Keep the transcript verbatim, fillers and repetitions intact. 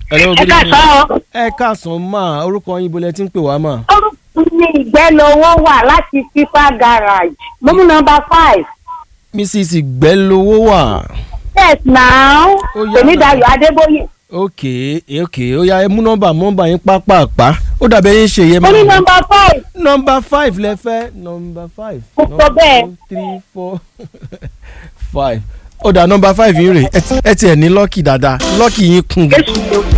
Hello, ẹ ká sọ ọ. ẹ káàsán mà orúkọ yín bolẹ̀ tí ń pè wá mà. orúkọ mi ìgbẹ́lówó wà láti Tipa garage mo mú nọ́mbà five. Missus Ìgbẹ́lówó wà. yes now Tèmídayọ̀ Adébóyè. ok ok ó yá ẹ mú nọ́mbà nọ́mbà yín pápápá ó dàbẹ̀ yín ṣe yẹ. mo ní nọ́mbà five. nọ́mbà five lẹ fẹ́ nọ́mbà five. mo sọ bẹ́ẹ̀. two three four five ó dà nọ́mbà five yín rè ẹ tiẹ̀ ní lọ́ọ̀kì dáadáa lọ́ọ̀kì yín kún.